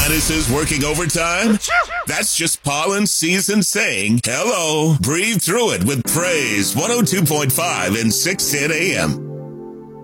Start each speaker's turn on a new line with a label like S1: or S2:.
S1: Gladys is working overtime? That's just pollen season saying hello. Breathe through it with Praise 102.5 and 6:10 a.m.